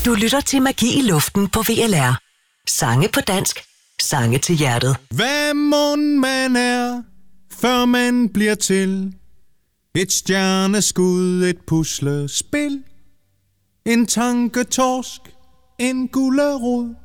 Du lytter til Magi i Luften på VLR. Sange på dansk, sange til hjertet. Hvad mon man er, før man bliver til? Et stjerneskud, et puslespil, en tanketorsk, en gulerod.